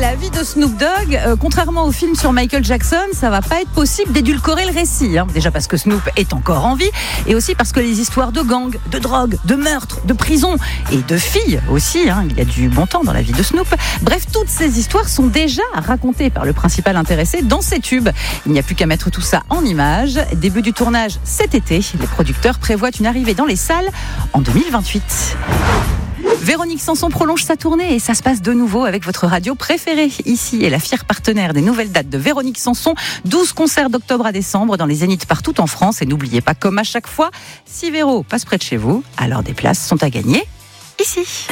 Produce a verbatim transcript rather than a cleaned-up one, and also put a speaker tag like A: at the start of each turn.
A: La vie de Snoop Dogg, euh, contrairement au film sur Michael Jackson, ça va pas être possible d'édulcorer le récit. Hein. Déjà parce que Snoop est encore en vie, et aussi parce que les histoires de gangs, de drogue, de meurtres, de prison et de filles aussi, hein, il y a du bon temps dans la vie de Snoop. Bref, toutes ces histoires sont déjà racontées par le principal intéressé dans ses tubes. Il n'y a plus qu'à mettre tout ça en images. Début du tournage cet été, les producteurs prévoient une arrivée dans les salles en deux mille vingt-huit. Véronique Sanson prolonge sa tournée et ça se passe de nouveau avec votre radio préférée. Ici est la fière partenaire des nouvelles dates de Véronique Sanson. douze concerts d'octobre à décembre dans les zéniths partout en France. Et n'oubliez pas, comme à chaque fois, si Véro passe près de chez vous, alors des places sont à gagner ici.